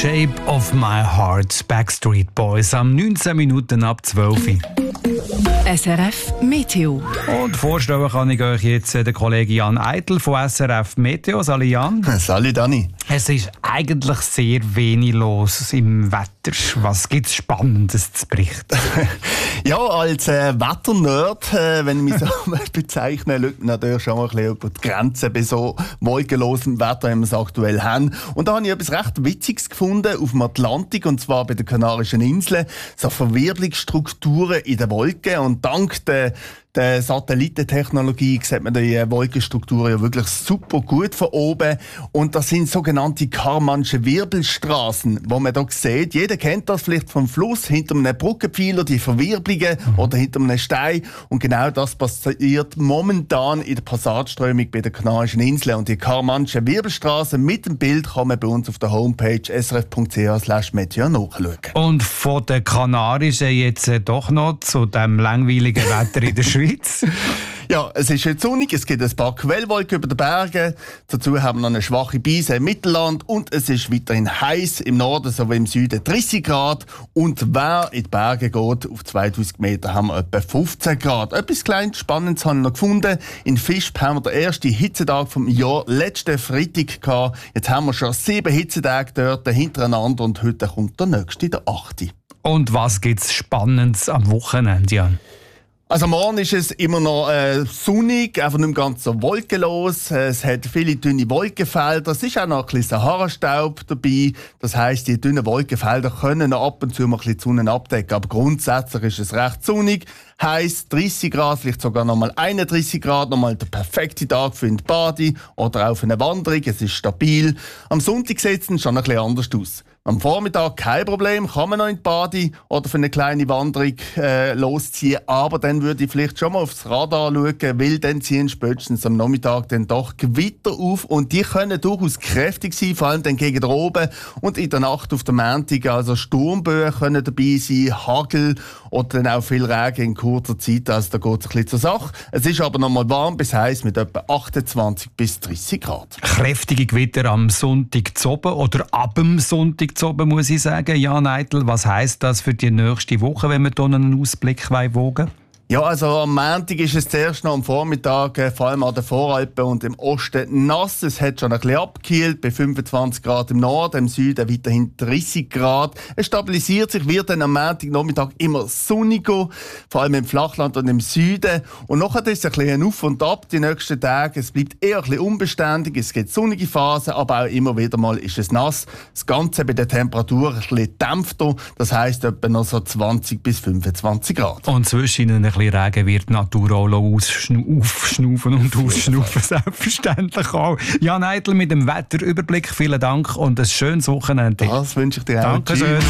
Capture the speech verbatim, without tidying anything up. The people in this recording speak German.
Shape of My Heart, Backstreet Boys, am neunzehn Minuten ab zwölf. S R F Meteo. Und vorstellen kann ich euch jetzt den Kollegen Jan Eitel von S R F Meteo. Salut Jan. Salut Dani. Es ist eigentlich sehr wenig los im Wetter. Was gibt es Spannendes zu berichten? Ja, als äh, Wetternerd, äh, wenn ich mich so bezeichne, schaut man natürlich schon mal ein bisschen über die Grenzen bei so wolkenlosem Wetter, wie wir es aktuell haben. Und da habe ich etwas recht Witziges gefunden auf dem Atlantik, und zwar bei den Kanarischen Inseln. So Verwirbelungsstrukturen in den Wolken. Und dank der Der Satellitentechnologie sieht man die Wolkenstruktur ja wirklich super gut von oben. Und das sind sogenannte Karmansche Wirbelstraßen, wo man hier sieht. Jeder kennt das vielleicht vom Fluss, hinter einem Brückenpfeiler, die Verwirbelungen, mhm. oder hinter einem Stein. Und genau das passiert momentan in der Passatströmung bei den Kanarischen Inseln. Und die Karmansche Wirbelstraßen mit dem Bild kann man bei uns auf der Homepage s r f punkt c h slash meteo nachschauen. Und von den Kanarischen jetzt äh, doch noch zu dem langweiligen Wetter in der Schweiz. Ja, es ist jetzt sonnig, es gibt ein paar Quellwolken über den Bergen. Dazu haben wir noch eine schwache Brise im Mittelland und es ist weiterhin heiß im Norden sowie im Süden dreißig Grad. Und wer in die Berge geht, auf zweitausend Meter, haben wir etwa fünfzehn Grad. Etwas kleines Spannendes habe ich noch gefunden. In Visp haben wir den ersten Hitzetag vom Jahr letzten Freitag gehabt. Jetzt haben wir schon sieben Hitzetage dort hintereinander und heute kommt der nächste, der achte. Und was gibt es Spannendes am Wochenende, Jan? Also morgen ist es immer noch äh, sonnig, einfach nicht mehr ganz so wolkenlos. Es hat viele dünne Wolkenfelder. Es ist auch noch ein bisschen Sahara-Staub dabei. Das heisst, die dünnen Wolkenfelder können noch ab und zu mal ein bisschen die Sonne abdecken. Aber grundsätzlich ist es recht sonnig. Heisst dreißig Grad, vielleicht sogar noch mal einunddreißig Grad. Nochmal der perfekte Tag für eine Bade oder auch für eine Wanderung. Es ist stabil. Am Sonntag sieht es schon ein bisschen anders aus. Am Vormittag kein Problem, kann man noch in die Bade oder für eine kleine Wanderung äh, losziehen. Aber dann würde ich vielleicht schon mal aufs Radar schauen, weil dann ziehen spätestens am Nachmittag dann doch Gewitter auf. Und die können durchaus kräftig sein, vor allem dann gegen oben. Und in der Nacht auf der Montag, also Sturmböen können dabei sein, Hagel oder dann auch viel Regen in kurzer Zeit. Also da geht es ein bisschen zur Sache. Es ist aber noch mal warm bis heiß mit etwa achtundzwanzig bis dreißig Grad. Kräftige Gewitter am Sonntag zu oben oder ab dem Sonntag zu oben, muss ich sagen. Jan Eitel, was heisst das für die nächste Woche, wenn wir hier einen Ausblick wagen? Ja, also am Montag ist es zuerst noch am Vormittag, äh, vor allem an den Voralpen und im Osten nass. Es hat schon ein bisschen abgekühlt, bei fünfundzwanzig Grad im Norden, im Süden weiterhin dreißig Grad. Es stabilisiert sich, wird dann am Montagnachmittag immer sonniger, vor allem im Flachland und im Süden. Und nachher ist es ein bisschen auf und ab die nächsten Tage. Es bleibt eher ein bisschen unbeständig, es gibt sonnige Phasen, aber auch immer wieder mal ist es nass. Das Ganze bei der Temperatur ein bisschen dämpfter, das heisst etwa noch so zwanzig bis fünfundzwanzig Grad. Und zwischen ihnen ein bisschen Regen wird die Natur auch aufschnaufen und ausschnaufen, selbstverständlich auch. Jan Eitel mit dem Wetterüberblick, vielen Dank und ein schönes Wochenende. Das wünsche ich dir auch. Dankeschön.